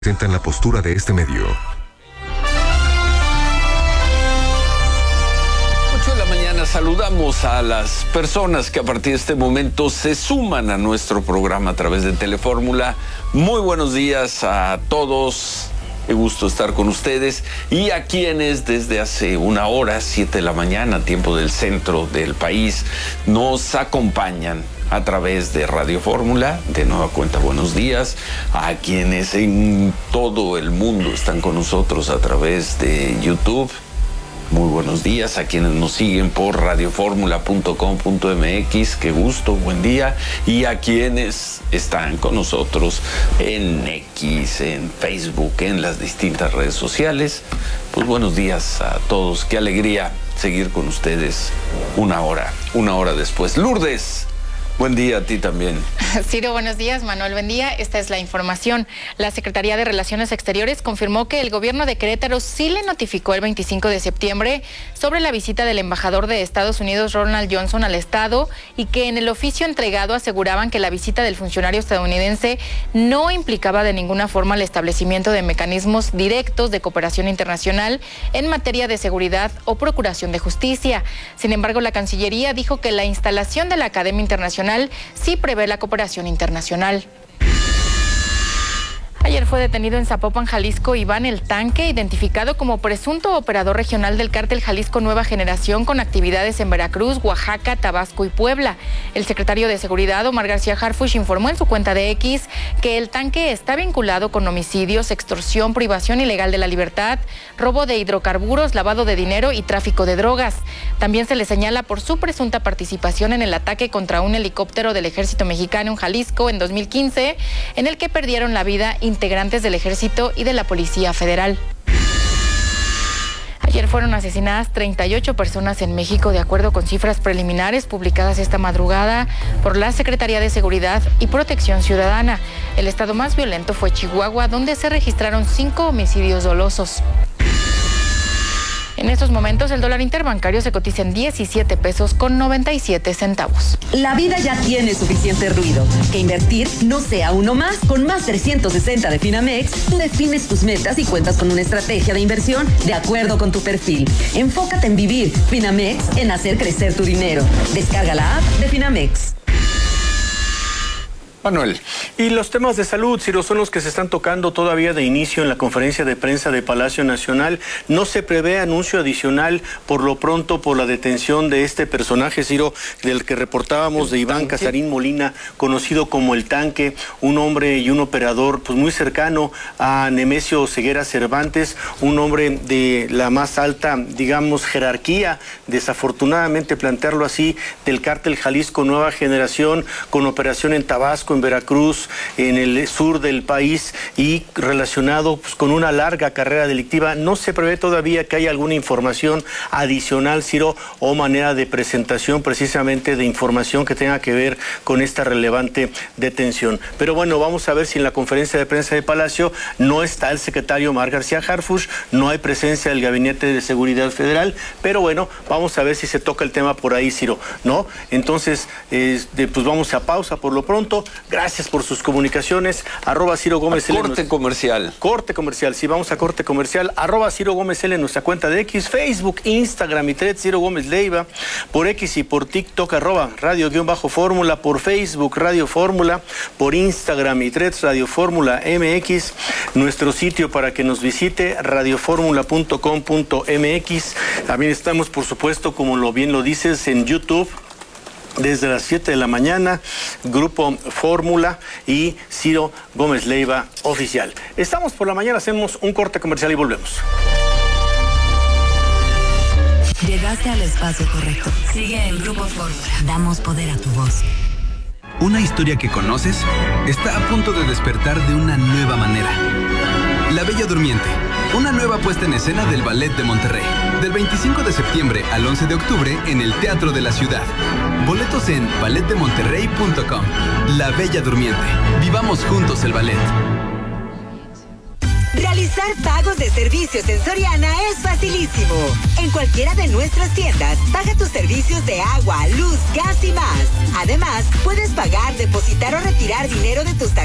Presentan la postura de este medio. 8 de la mañana saludamos a las personas que a partir de este momento se suman a nuestro programa a través de Telefórmula. Muy buenos días a todos. Qué gusto estar con ustedes y a quienes desde hace una hora, 7 de la mañana, tiempo del centro del país, nos acompañan a través de Radio Fórmula. De nueva cuenta, buenos días a quienes en todo el mundo están con nosotros a través de YouTube. Muy buenos días a quienes nos siguen por radioformula.com.mx. Qué gusto, buen día. Y a quienes están con nosotros en X, en Facebook, en las distintas redes sociales. Pues buenos días a todos. Qué alegría seguir con ustedes una hora después. Lourdes, buen día a ti también. Ciro, buenos días. Manuel, buen día. Esta es la información. La Secretaría de Relaciones Exteriores confirmó que el gobierno de Querétaro sí le notificó el 25 de septiembre sobre la visita del embajador de Estados Unidos, Ronald Johnson, al estado, y que en el oficio entregado aseguraban que la visita del funcionario estadounidense no implicaba de ninguna forma el establecimiento de mecanismos directos de cooperación internacional en materia de seguridad o procuración de justicia. Sin embargo, la Cancillería dijo que la instalación de la Academia Internacional sí prevé la cooperación internacional. Ayer fue detenido en Zapopan, Jalisco, Iván el Tanque, identificado como presunto operador regional del cártel Jalisco Nueva Generación con actividades en Veracruz, Oaxaca, Tabasco y Puebla. El secretario de Seguridad, Omar García Harfuch, informó en su cuenta de X que el Tanque está vinculado con homicidios, extorsión, privación ilegal de la libertad, robo de hidrocarburos, lavado de dinero y tráfico de drogas. También se le señala por su presunta participación en el ataque contra un helicóptero del Ejército Mexicano en Jalisco en 2015, en el que perdieron la vida integrantes del Ejército y de la Policía Federal. Ayer fueron asesinadas 38 personas en México, de acuerdo con cifras preliminares publicadas esta madrugada por la Secretaría de Seguridad y Protección Ciudadana. El estado más violento fue Chihuahua, donde se registraron 5 homicidios dolosos. En estos momentos, el dólar interbancario se cotiza en 17 pesos con 97 centavos. La vida ya tiene suficiente ruido. Que invertir no sea uno más. Con más 360 de Finamex, tú defines tus metas y cuentas con una estrategia de inversión de acuerdo con tu perfil. Enfócate en vivir. Finamex, en hacer crecer tu dinero. Descarga la app de Finamex. Manuel. Y los temas de salud, Ciro, son los que se están tocando todavía de inicio en la conferencia de prensa de Palacio Nacional. No se prevé anuncio adicional por lo pronto por la detención de este personaje, Ciro, del que reportábamos, de Iván Casarín Molina, conocido como El Tanque, un hombre y un operador pues muy cercano a Nemesio Ceguera Cervantes, un hombre de la más alta, digamos, jerarquía, desafortunadamente plantearlo así, del cártel Jalisco Nueva Generación, con operación en Tabasco, en Veracruz, en el sur del país y relacionado pues, con una larga carrera delictiva. No se prevé todavía que haya alguna información adicional, Ciro, o manera de presentación precisamente de información que tenga que ver con esta relevante detención. Pero bueno, vamos a ver si en la conferencia de prensa de Palacio no está el secretario Omar García Harfuch, no hay presencia del Gabinete de Seguridad Federal, pero bueno, vamos a ver si se toca el tema por ahí, Ciro, ¿no? Entonces, pues vamos a pausa por lo pronto. Gracias por sus comunicaciones. @Ciro Gómez L. Corte comercial. Corte comercial, sí, vamos a corte comercial. @Ciro Gómez L en nuestra cuenta de X, Facebook, Instagram y Threads, Ciro Gómez Leiva. Por X y por TikTok, @Radio_Fórmula. Por Facebook, Radio Fórmula. Por Instagram y Threads, Radio Fórmula MX. Nuestro sitio para que nos visite, radioformula.com.mx. También estamos, por supuesto, como bien lo dices, en YouTube. Desde las 7 de la mañana, Grupo Fórmula y Ciro Gómez Leiva Oficial. Estamos por la mañana, hacemos un corte comercial y volvemos. Llegaste al espacio correcto. Sigue en Grupo Fórmula. Damos poder a tu voz. Una historia que conoces está a punto de despertar de una nueva manera. La Bella Durmiente, una nueva puesta en escena del Ballet de Monterrey. Del 25 de septiembre al 11 de octubre en el Teatro de la Ciudad. Boletos en balletdemonterrey.com. La Bella Durmiente. Vivamos juntos el ballet. Realizar pagos de servicios en Soriana es facilísimo. En cualquiera de nuestras tiendas, paga tus servicios de agua, luz, gas y más. Además, puedes pagar, depositar o retirar dinero de tus tarjetas